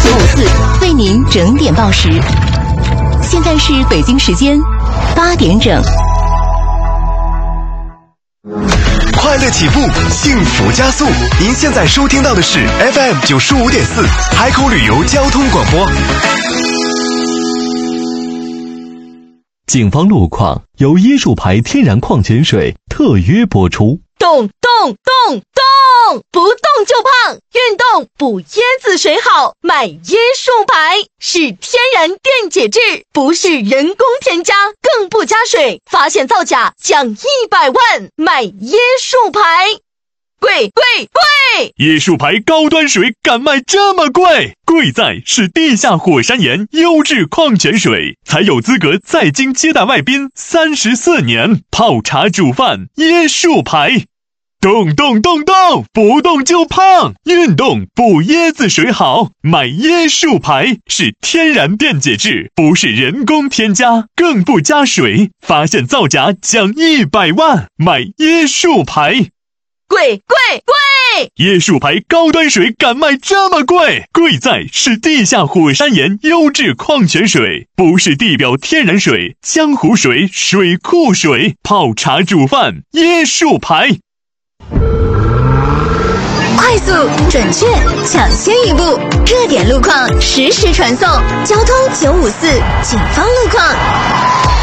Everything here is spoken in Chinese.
954为您整点报时。现在是北京时间8点整。 快乐起步，幸福加速。您现在收听到的是 FM 95.4海口旅游交通广播。 警方路况由椰树牌天然矿泉水特约播出。 动，不动就胖，运动补椰子水好，买椰树牌是天然电解质，不是人工添加，更不加水，发现造假奖100万，买椰树牌。贵！ 椰树牌高端水敢卖这么贵？贵在是地下火山岩优质矿泉水，才有资格在京接待外宾34年，泡茶煮饭椰树牌。动，不动就胖，运动补椰子水好，买椰树牌是天然电解质，不是人工添加，更不加水，发现造假奖100万，买椰树牌。 贵！ 椰树牌高端水敢卖这么贵？贵在是地下火山岩优质矿泉水，不是地表天然水、江湖水、水库水，泡茶煮饭椰树牌。 快速、准确、抢先一步，热点路况实时传送。交通954，警方路况。